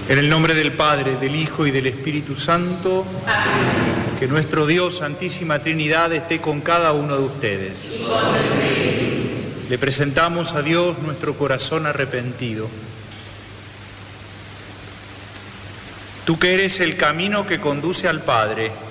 En el nombre del Padre, del Hijo y del Espíritu Santo. Amén. Que nuestro Dios, Santísima Trinidad, esté con cada uno de ustedes. Y con el Espíritu. Le presentamos a Dios nuestro corazón arrepentido. Tú que eres el camino que conduce al Padre,